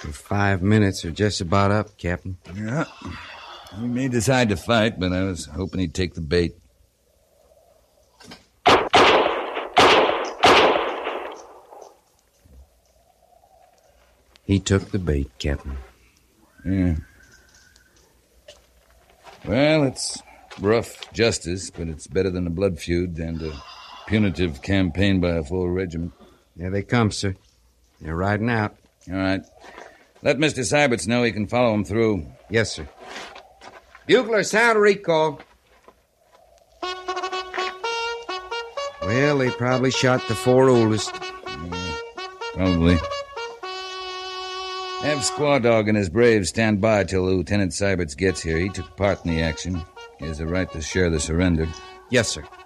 Your 5 minutes are just about up, Captain. Yeah. He may decide to fight, but I was hoping he'd take the bait. He took the bait, Captain. Yeah. Well, it's rough justice, but it's better than a blood feud and a punitive campaign by a full regiment. There they come, sir. They're riding out. All right. Let Mr. Syberts know he can follow him through. Yes, sir. Bugler, sound recall. Well, they probably shot the 4 oldest. Probably. Have Squaw Dog and his braves stand by till Lieutenant Syberts gets here. He took part in the action. He has a right to share the surrender. Yes, sir.